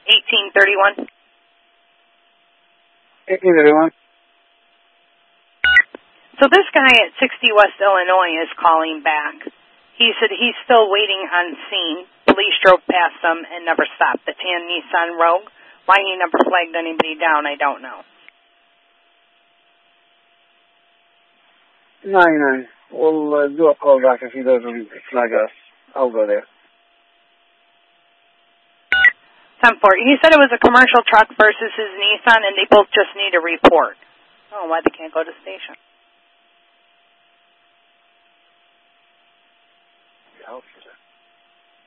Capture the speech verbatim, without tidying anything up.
eighteen thirty-one. eighteen thirty-one. So this guy at sixty West Illinois is calling back. He said he's still waiting on scene. Police drove past him and never stopped. The tan Nissan Rogue. Why he never flagged anybody down, I don't know. ninety-nine. We'll uh, do a call back if he doesn't flag us. I'll go there. ten four. He said it was a commercial truck versus his Nissan, and they both just need a report. Oh, why they can't go to station? Yeah,